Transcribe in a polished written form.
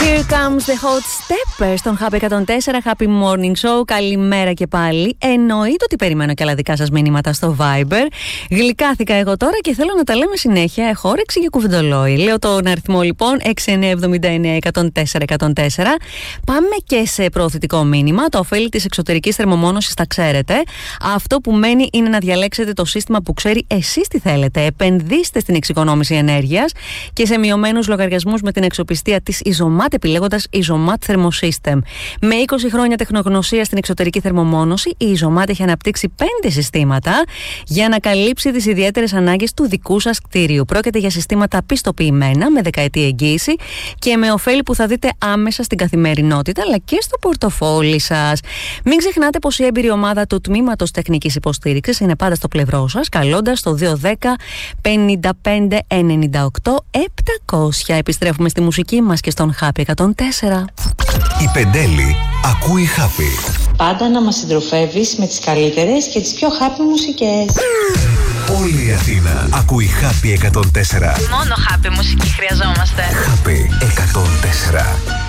Here comes the hot stepper στον Happy 104 Happy Morning Show. Καλημέρα και πάλι. Εννοείται ότι περιμένω και άλλα δικά σας μηνύματα στο Viber. Γλυκάθηκα εγώ τώρα και θέλω να τα λέμε συνέχεια. Έχω όρεξη για κουβεντολόι. Λέω τον αριθμό λοιπόν 6979-104-104. Πάμε και σε προωθητικό μήνυμα. Τα ωφέλη της εξωτερικής θερμομόνωσης τα ξέρετε. Αυτό που μένει είναι να διαλέξετε το σύστημα που ξέρει εσείς τι θέλετε. Επενδύστε στην εξοικονόμηση ενέργειας και σε μειωμένους λογαριασμούς με την αξιοπιστία της Isomat, επιλέγοντας Isomat Thermosystem. Με 20 χρόνια τεχνογνωσία στην εξωτερική θερμομόνωση, η Isomat έχει αναπτύξει 5 συστήματα για να καλύψει τις ιδιαίτερες ανάγκες του δικού σας κτίριου. Πρόκειται για συστήματα πιστοποιημένα, με δεκαετή εγγύηση και με ωφέλη που θα δείτε άμεσα στην καθημερινότητα αλλά και στο πορτοφόλι σας. Μην ξεχνάτε πως η έμπειρη ομάδα του Τμήματος Τεχνικής Υποστήριξης είναι πάντα στο πλευρό σας, καλώντας το 210 55 98 700. Επιστρέφουμε στη μουσική μας και στον Happy 104. Η Πεντέλη ακούει Happy. Πάντα να μας συντροφεύεις με τις καλύτερες και τις πιο happy μουσικές. Όλη η Αθήνα ακούει Happy 104. Μόνο happy μουσική χρειαζόμαστε. Happy 104.